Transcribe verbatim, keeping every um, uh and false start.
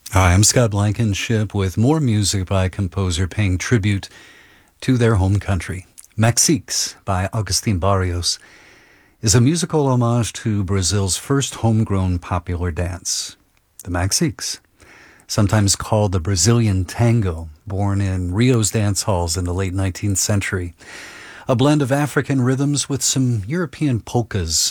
Hi, I'm Scott Blankenship with more music by a composer paying tribute to their home country. Mexiques by Agustin Barrios is a musical homage to Brazil's first homegrown popular dance, the Mexiques, sometimes called the Brazilian tango, born in Rio's dance halls in the late nineteenth century. A blend of African rhythms with some European polkas